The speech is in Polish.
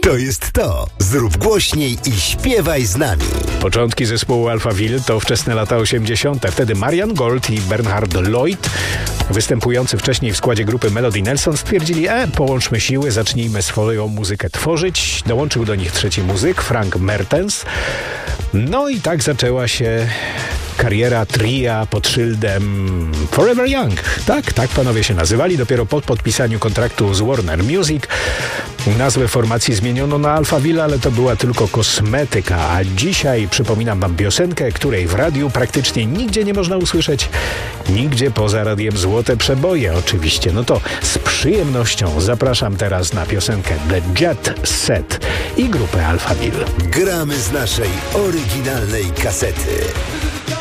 To jest to. Zrób głośniej i śpiewaj z nami. Początki zespołu Alphaville to wczesne lata 80. Wtedy Marian Gold i Bernhard Lloyd, występujący wcześniej w składzie grupy Melody Nelson, stwierdzili, połączmy siły, zacznijmy swoją muzykę tworzyć. Dołączył do nich trzeci muzyk, Frank Mertens. No i tak zaczęła się kariera tria pod szyldem Forever Young. Tak panowie się nazywali. Dopiero po podpisaniu kontraktu z Warner Music nazwę formacji zmieniono na Alphaville, ale to była tylko kosmetyka. A dzisiaj przypominam wam piosenkę, której w radiu praktycznie nigdzie nie można usłyszeć. Nigdzie poza radiem Złote Przeboje oczywiście. No to z przyjemnością zapraszam teraz na piosenkę The Jet Set i grupę Alphaville. Gramy z naszej oryginalnej kasety.